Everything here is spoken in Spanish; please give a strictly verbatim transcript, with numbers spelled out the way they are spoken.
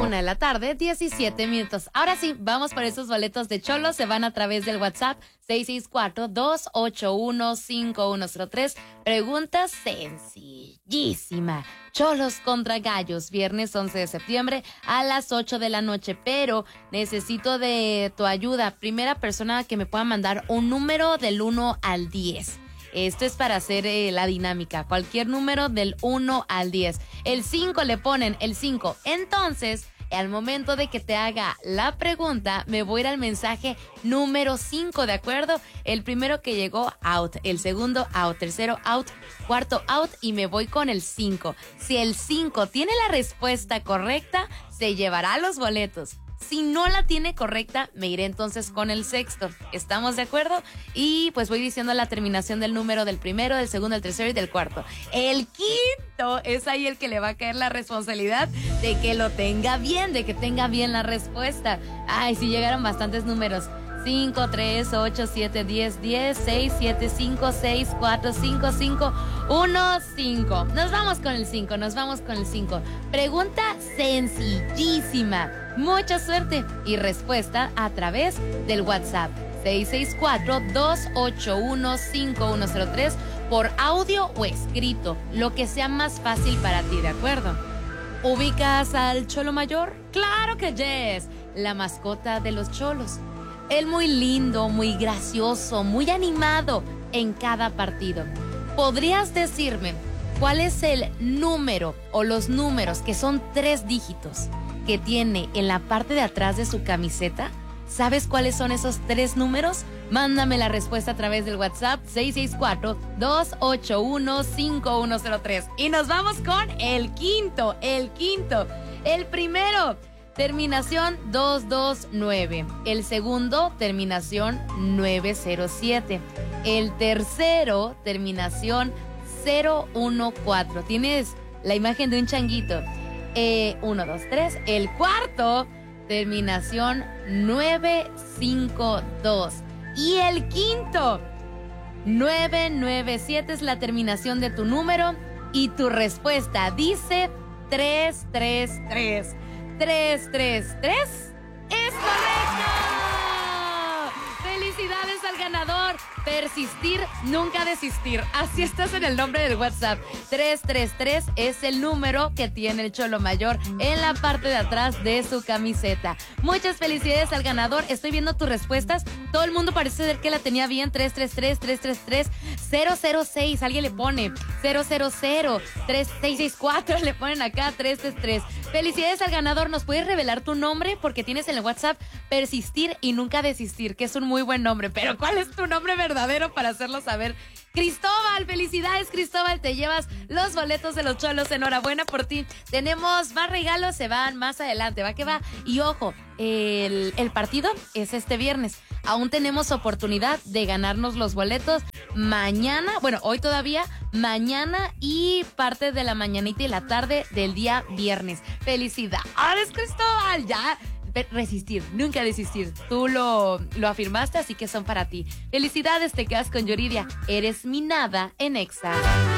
una de la tarde, diecisiete minutos. Ahora sí, vamos por esos boletos de Cholos. Se van a través del WhatsApp seis seis cuatro, dos ocho uno, cinco uno cero tres. Pregunta sencillísima. Cholos contra Gallos, viernes once de septiembre a las ocho de la noche. Pero necesito de tu ayuda. Primera persona que me pueda mandar un número del uno al diez. Esto es para hacer eh, la dinámica. Cualquier número del uno al diez. El cinco le ponen el cinco. Entonces, al momento de que te haga la pregunta, me voy a ir al mensaje número cinco, ¿de acuerdo? El primero que llegó, out. El segundo, out. Tercero, out. Cuarto, out. Y me voy con el cinco. Si el cinco tiene la respuesta correcta, se llevará los boletos. Si no la tiene correcta, me iré entonces con el sexto. ¿Estamos de acuerdo? Y pues voy diciendo la terminación del número del primero, del segundo, del tercero y del cuarto. El quinto es ahí el que le va a caer la responsabilidad de que lo tenga bien, de que tenga bien la respuesta. Ay, sí llegaron bastantes números. cinco, tres, ocho, siete, diez, diez, seis, siete, cinco, seis, cuatro, cinco, cinco, uno, cinco. Nos vamos con el cinco, nos vamos con el cinco. Pregunta sencillísima. Mucha suerte y respuesta a través del WhatsApp seis seis cuatro, dos ocho uno, cinco uno cero tres por audio o escrito, lo que sea más fácil para ti, ¿de acuerdo? ¿Ubicas al Cholo Mayor? ¡Claro que yes! La mascota de los Cholos. Él muy lindo, muy gracioso, muy animado en cada partido. ¿Podrías decirme cuál es el número o los números, que son tres dígitos, que tiene en la parte de atrás de su camiseta? ¿Sabes cuáles son esos tres números? Mándame la respuesta a través del WhatsApp seis seis cuatro, dos ocho uno, cinco uno cero tres. Y nos vamos con el quinto, el quinto. El primero, terminación dos dos nueve. El segundo, terminación nueve cero siete. El tercero, terminación cero uno cuatro. Tienes la imagen de un changuito. Eh, uno, dos, tres. El cuarto, terminación nueve cinco dos. Y el quinto, nueve nueve siete es la terminación de tu número. Y tu respuesta dice tres tres tres. tres tres tres es correcto. Felicidades al ganador. Persistir, nunca desistir. Así estás en el nombre del WhatsApp. tres tres tres es el número que tiene el Cholo Mayor en la parte de atrás de su camiseta. Muchas felicidades al ganador. Estoy viendo tus respuestas. Todo el mundo parece ser que la tenía bien. tres tres tres, tres tres tres, cero cero seis. Alguien le pone cero cero cero, tres seis seis cuatro. Le ponen acá tres tres tres. Felicidades al ganador. ¿Nos puedes revelar tu nombre? Porque tienes en el WhatsApp Persistir y Nunca Desistir, que es un muy buen nombre. Pero ¿cuál es tu nombre verdadero para hacerlo saber? Cristóbal, felicidades Cristóbal, te llevas los boletos de los Cholos, enhorabuena por ti. Tenemos más regalos, se van más adelante, va que va. Y ojo, el, el partido es este viernes. Aún tenemos oportunidad de ganarnos los boletos mañana, bueno, hoy todavía, mañana y parte de la mañanita y la tarde del día viernes. Felicidades Cristóbal, ya. Resistir, nunca desistir. Tú lo, lo afirmaste, así que son para ti. Felicidades, te quedas con Yuridia. Eres mi nada en Exa.